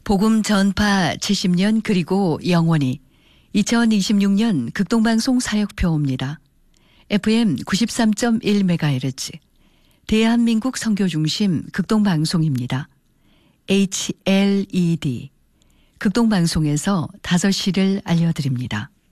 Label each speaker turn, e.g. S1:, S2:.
S1: 복음 전파 70년 그리고 영원히 2026년 극동방송 사역표입니다. FM 93.1MHz 대한민국 선교중심 극동방송입니다. HLED 극동방송에서 5시를 알려드립니다.